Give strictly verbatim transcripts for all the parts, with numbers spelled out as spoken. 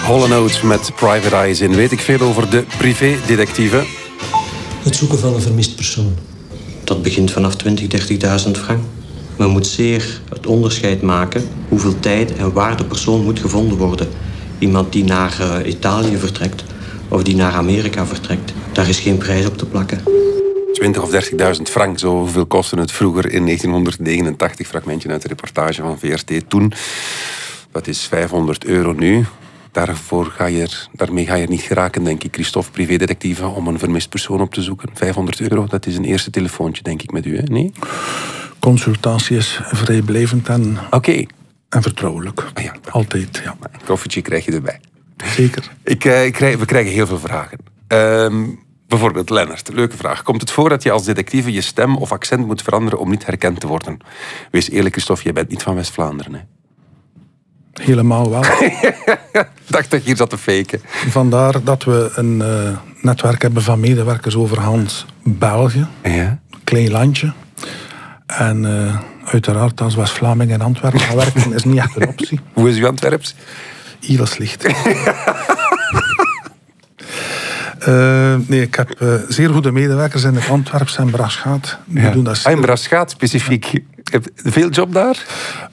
Hall and Oates met Private Eyes in. Weet ik veel over de privédetectieven? Het zoeken van een vermist persoon. Dat begint vanaf twintig, dertigduizend frank. Men moet zeer het onderscheid maken hoeveel tijd en waar de persoon moet gevonden worden. Iemand die naar uh, Italië vertrekt of die naar Amerika vertrekt, daar is geen prijs op te plakken. twintig of dertigduizend frank, zoveel kostte het vroeger in negentienhonderdnegenentachtig. Fragmentje uit de reportage van V R T toen. Dat is vijfhonderd euro nu. Daarvoor ga je er, daarmee ga je er niet geraken, denk ik, Christophe, privédetectieve, om een vermist persoon op te zoeken. vijfhonderd euro, dat is een eerste telefoontje, denk ik, met u, hè? Nee? Consultatie is vrijblijvend en, okay. en vertrouwelijk. Ah ja, altijd, ja. Een koffietje krijg je erbij. Zeker. Ik, uh, ik krijg, we krijgen heel veel vragen. Uh, bijvoorbeeld, Lennart, leuke vraag. Komt het voor dat je als detectieve je stem of accent moet veranderen om niet herkend te worden? Wees eerlijk, Christophe, jij bent niet van West-Vlaanderen, hè? Helemaal wel. Dacht dat je hier zat te faken. Vandaar dat we een uh, netwerk hebben van medewerkers over Hans België. Ja. Klein landje. En uh, uiteraard als West-Vlaming in Antwerpen gaan werken is niet echt een optie. Hoe is uw Antwerps? Heel slecht. uh, nee, ik heb uh, zeer goede medewerkers in het Antwerps en Braschaat. Die ja. doen dat ah, in Braschaat specifiek. Ja. Heb je veel job daar?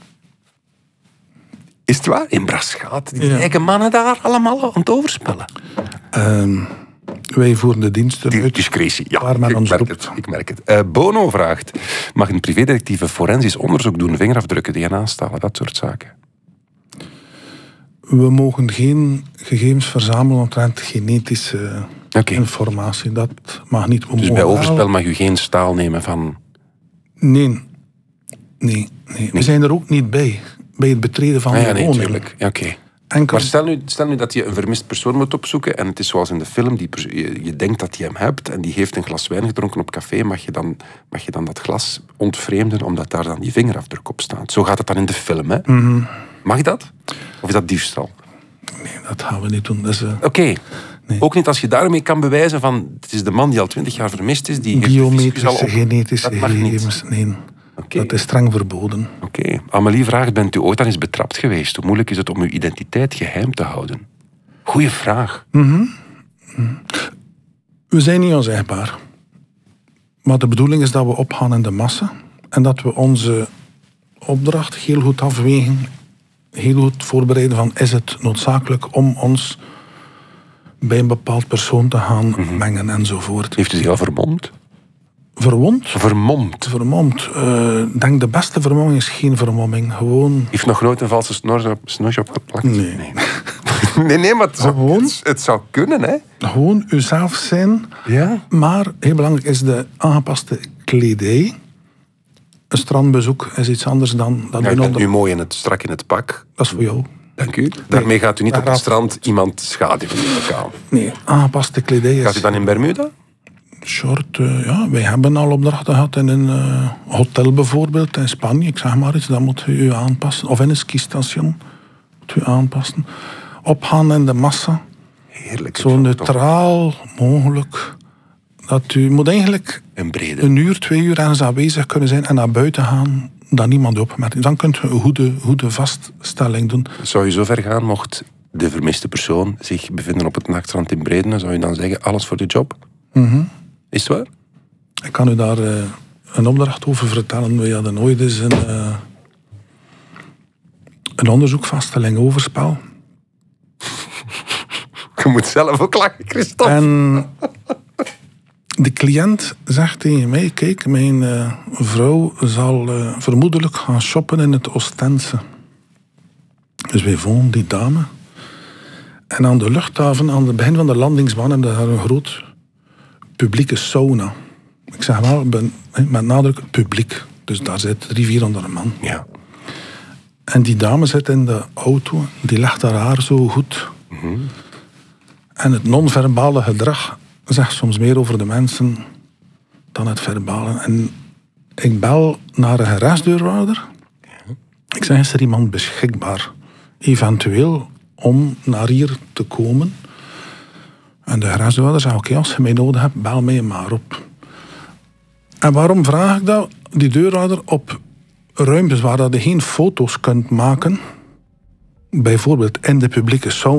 Is het waar? In Braschaat. Die ja. eigen mannen daar allemaal aan het overspellen. Uh, wij voeren de diensten Die uit. Discretie, ja. Waar men ik, ons merk roept. het, ik merk het. Uh, Bono vraagt, mag een privédetectieve forensisch onderzoek doen, vingerafdrukken, D N A stalen, dat soort zaken? We mogen geen gegevens verzamelen omtrent genetische okay. informatie. Dat mag niet. We dus bij overspel mag u geen staal nemen van... Nee. Nee. nee. nee. We zijn er ook niet bij. Bij het betreden van ah, de ja, nee, woning. tuurlijk. Ja, okay. Enkel... Maar stel nu, stel nu dat je een vermist persoon moet opzoeken en het is zoals in de film, die je, je denkt dat je hem hebt en die heeft een glas wijn gedronken op café, mag je dan, mag je dan dat glas ontvreemden omdat daar dan die vingerafdruk op staat. Zo gaat het dan in de film, hè? Mm-hmm. Mag dat? Of is dat diefstal? Nee, dat gaan we niet doen. Dus, uh... Oké. Okay. Nee. Ook niet als je daarmee kan bewijzen van het is de man die al twintig jaar vermist is. Die biometrische, genetische gegevens, nee. Okay. Dat is streng verboden. Oké. Okay. Amelie vraagt, bent u ooit al eens betrapt geweest? Hoe moeilijk is het om uw identiteit geheim te houden? Goeie vraag. Mm-hmm. Mm. We zijn niet onzichtbaar. Maar de bedoeling is dat we opgaan in de massa. En dat we onze opdracht heel goed afwegen. Heel goed voorbereiden van, is het noodzakelijk om ons bij een bepaald persoon te gaan mm-hmm. mengen enzovoort. Heeft u zich al vermomd? Verwond? Vermomd. Vermomd. Ik uh, denk de beste vermomming is geen vermomming. Gewoon... Heeft nog nooit een valse snor, snor opgeplakt? Nee. Nee, nee, nee, maar het zou, Gewoon, het, het zou kunnen, hè? Gewoon uzelf zijn. Ja. Maar heel belangrijk is de aangepaste kledij. Een strandbezoek is iets anders dan... dan ja, je bent nu mooi in het, strak in het pak. Dat is voor jou. Dank u. Daarmee nee, gaat u niet op het strand iemand schaduwen in het lokaal. Nee, aangepaste kledij is... Gaat u dan in Bermuda? Short, uh, ja, wij hebben al opdrachten gehad in een uh, hotel bijvoorbeeld in Spanje. Ik zeg maar iets, dan moet u u aanpassen. Of in een skistation moet u aanpassen. Opgaan in de massa. Heerlijk. Zo neutraal toch? Mogelijk. Dat u moet eigenlijk een, een uur, twee uur ergens aanwezig kunnen zijn en naar buiten gaan, dat niemand u opmerkt. Dan kunt u een goede, goede vaststelling doen. Zou je zo ver gaan, mocht de vermiste persoon zich bevinden op het nachtstrand in Bredene, zou je dan zeggen, alles voor de job? Mm-hmm. Is het waar? Ik kan u daar uh, een opdracht over vertellen. We hadden ooit eens een, uh, een onderzoek vaststelling overspel. Je moet zelf ook lachen, Christophe. En de cliënt zegt tegen mij, kijk, mijn uh, vrouw zal uh, vermoedelijk gaan shoppen in het Oostense. Dus wij vonden die dame. En aan de luchthaven, aan het begin van de landingsbaan, hebben we daar een groot publieke sauna. Ik zeg wel, ben, met nadruk publiek. Dus daar zit drie, vierhonderd man. Ja. En die dame zit in de auto, die legt haar haar zo goed. Mm-hmm. En het non-verbale gedrag zegt soms meer over de mensen dan het verbale. En ik bel naar een gerechtsdeurwaarder. Ja. Ik zeg, is er iemand beschikbaar, eventueel, om naar hier te komen? En de gerechtsdeurwaarder zegt, oké, okay, als je mij nodig hebt, bel mij maar op. En waarom vraag ik dat? Die deurwaarder op ruimtes waar dat je geen foto's kunt maken, bijvoorbeeld in de publieke sauna,